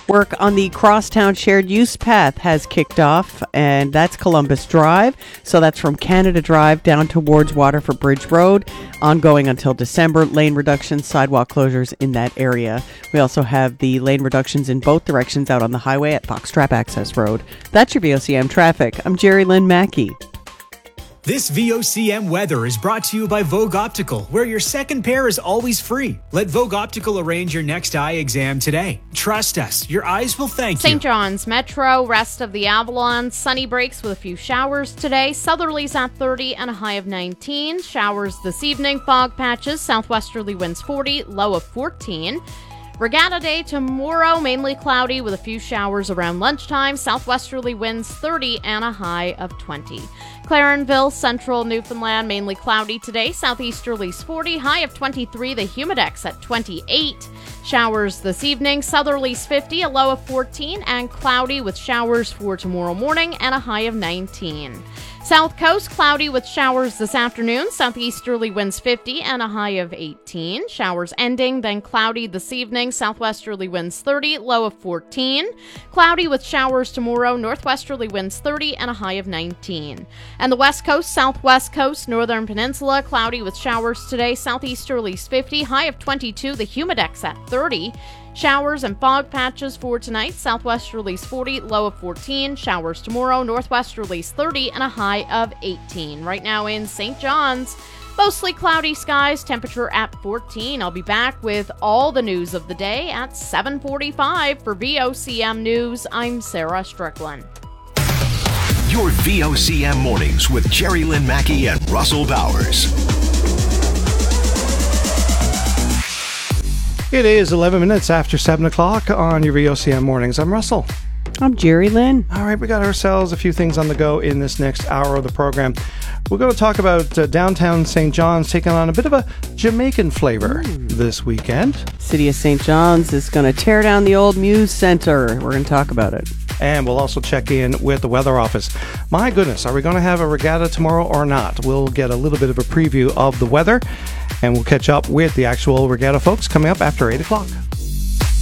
Work on the Crosstown Shared Use Path has kicked off, and that's Columbus Drive. So that's from Canada Drive down towards Waterford Bridge Road, ongoing until December. Lane reductions, sidewalk closures in that area. We also have the lane reductions in both directions out on the highway at Foxtrap Access Road. That's your VOCM traffic. I'm Jerry Lynn Mackey. This VOCM weather is brought to you by Vogue Optical, where your second pair is always free. Let Vogue Optical arrange your next eye exam today. Trust us, your eyes will thank you. St. John's Metro, rest of the Avalon, sunny breaks with a few showers today. Southerlies at 30 and a high of 19. Showers this evening, fog patches, southwesterly winds 40, low of 14. Regatta Day tomorrow, mainly cloudy with a few showers around lunchtime. Southwesterly winds 30 and a high of 20. Clarenville, central Newfoundland, mainly cloudy today. Southeasterlies 40, high of 23. The Humidex at 28. Showers this evening. Southerlies 50, a low of 14. And cloudy with showers for tomorrow morning and a high of 19. South Coast, cloudy with showers this afternoon. Southeasterly winds 50 and a high of 18. Showers ending, then cloudy this evening. Southwesterly winds 30, low of 14. Cloudy with showers tomorrow. Northwesterly winds 30 and a high of 19. And the West Coast, Southwest Coast, Northern Peninsula, cloudy with showers today. Southeasterlies 50, high of 22. The Humidex at 30. Showers and fog patches for tonight. Southwesterlies 40, low of 14. Showers tomorrow. Northwesterlies 30 and a high of 18. Right now in St. John's, mostly cloudy skies, temperature at 14. I'll be back with all the news of the day at 7:45 for VOCM News. I'm Sarah Strickland. Your VOCM mornings with Jerry Lynn Mackey and Russell Bowers. It is 11 minutes after 7 o'clock on your VOCM mornings. I'm Russell. I'm Jerry Lynn. All right, we got ourselves a few things on the go in this next hour of the program. We're going to talk about downtown St. John's taking on a bit of a Jamaican flavor this weekend. City of St. John's is going to tear down the old Muse Center. We're going to talk about it. And we'll also check in with the weather office. My goodness, are we going to have a regatta tomorrow or not? We'll get a little bit of a preview of the weather, and we'll catch up with the actual regatta folks coming up after 8 o'clock.